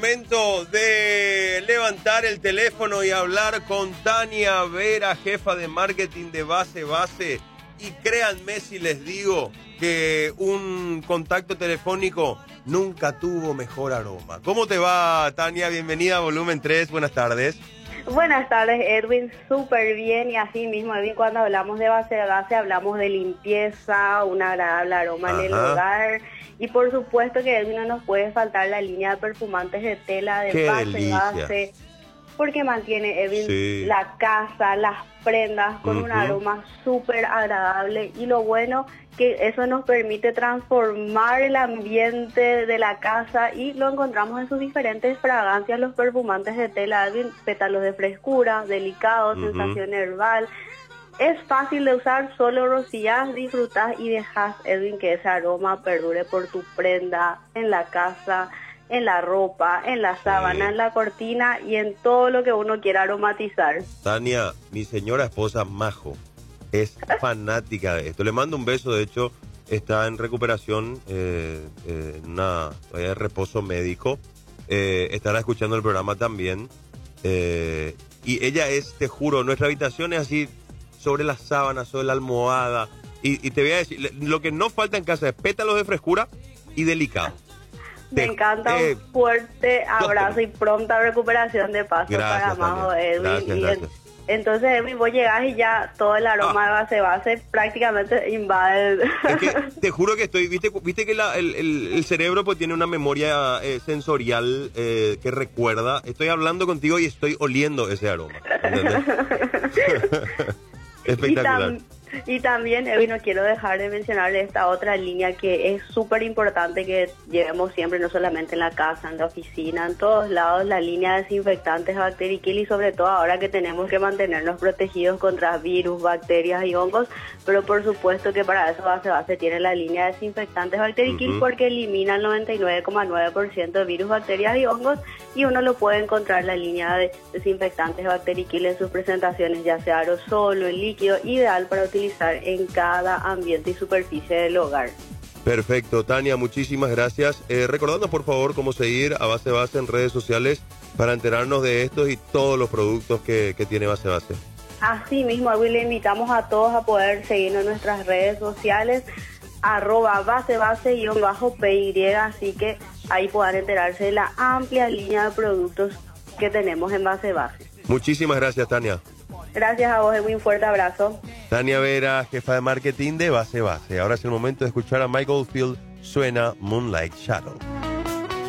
Momento de levantar el teléfono y hablar con Tania Vera, jefa de marketing de Base Base. Y créanme si les digo que un contacto telefónico nunca tuvo mejor aroma. ¿Cómo te va, Tania? Bienvenida a Volumen 3. Buenas tardes. Buenas tardes, Edwin. Súper bien. Y así mismo, Edwin, cuando hablamos de Base Base, hablamos de limpieza, un agradable aroma en el hogar. Y por supuesto que, Edwin, no nos puede faltar la línea de perfumantes de tela de Base Base, porque mantiene, Edwin, la casa, las prendas con un aroma súper agradable. Y lo bueno que eso nos permite transformar el ambiente de la casa, y lo encontramos en sus diferentes fragancias, los perfumantes de tela, Edwin, pétalos de frescura, delicados, sensación herbal. Es fácil de usar, solo rocías, disfrutás y dejas, Edwin, que ese aroma perdure por tu prenda, en la casa, en la ropa, en la sábana, en la cortina y en todo lo que uno quiera aromatizar. Tania, mi señora esposa Majo es fanática de esto. Le mando un beso, de hecho está en recuperación, en de reposo médico. Estará escuchando el programa también. Y ella es, te juro, nuestra habitación es así, sobre las sábanas, sobre la almohada. Y te voy a decir, lo que no falta en casa es pétalos de frescura y delicado. Me encanta, un fuerte abrazo y pronta recuperación de paso para Majo, Edwin. Gracias. Entonces, Edwin, vos llegás y ya todo el aroma de Base Base prácticamente invade. Es que te juro que viste que el cerebro pues tiene una memoria sensorial que recuerda. Estoy hablando contigo y estoy oliendo ese aroma. ¿Entendés? Espectacular. Y también, Edwin, no quiero dejar de mencionar esta otra línea que es súper importante que llevemos siempre, no solamente en la casa, en la oficina, en todos lados, la línea de desinfectantes Bacterikill, y sobre todo ahora que tenemos que mantenernos protegidos contra virus, bacterias y hongos, pero por supuesto que para eso Base Base tiene la línea de desinfectantes Bacterikill porque elimina el 99,9% de virus, bacterias y hongos, y uno lo puede encontrar la línea de desinfectantes Bacterikill en sus presentaciones, ya sea aerosol o en líquido, ideal para utilizar en cada ambiente y superficie del hogar. Perfecto, Tania, muchísimas gracias. Recordando por favor cómo seguir a Base Base en redes sociales para enterarnos de estos y todos los productos que tiene Base Base. Así mismo, Edwin, le invitamos a todos a poder seguirnos en nuestras redes sociales, @basebase_PY, así que ahí puedan enterarse de la amplia línea de productos que tenemos en Base Base. Muchísimas gracias, Tania. Gracias a vos, Edwin, fuerte abrazo. Tania Vera, jefa de marketing de Base Base. Ahora es el momento de escuchar a Michael Field, suena Moonlight Shadow.